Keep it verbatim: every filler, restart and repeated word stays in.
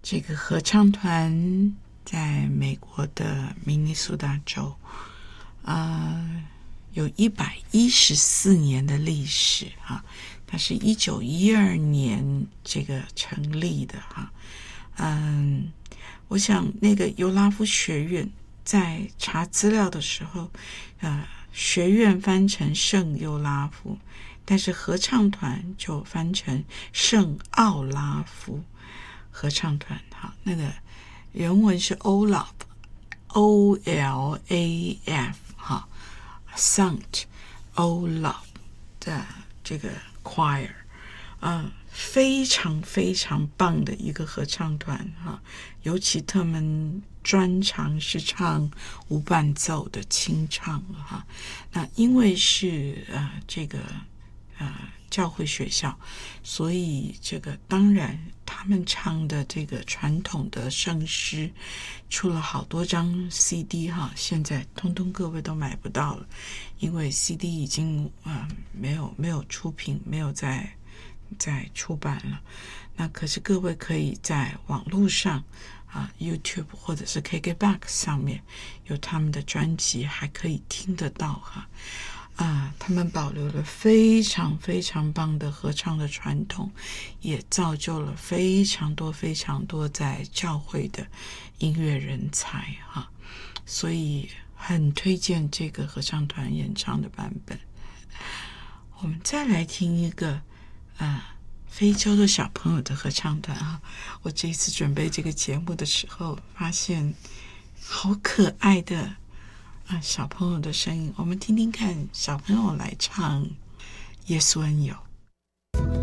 这个合唱团在美国的明尼苏达州，呃，有一百一十四年的历史哈、啊，它是一九一二年这个成立的哈、啊，嗯，我想那个尤拉夫学院在查资料的时候，呃，学院翻成圣尤拉夫，但是合唱团就翻成圣奥拉夫合唱团。好，那个原文是 Olaf O L A F 哈 Sankt Olaf 的这个 choir， 呃，非常非常棒的一个合唱团哈，尤其他们专长是唱无伴奏的清唱哈。那因为是呃这个呃教会学校，所以这个当然他们唱的这个传统的圣诗出了好多张 C D 哈，现在通通各位都买不到了，因为 C D 已经呃没有没有出品，没有在在出版了。那可是各位可以在网络上啊 YouTube 或者是 K K B O X 上面有他们的专辑，还可以听得到哈。啊，他们保留了非常非常棒的合唱的传统，也造就了非常多非常多在教会的音乐人才哈，所以很推荐这个合唱团演唱的版本。我们再来听一个啊，非洲的小朋友的合唱团啊，我这一次准备这个节目的时候，发现好可爱的啊，小朋友的声音，我们听听看小朋友来唱《耶稣恩友》。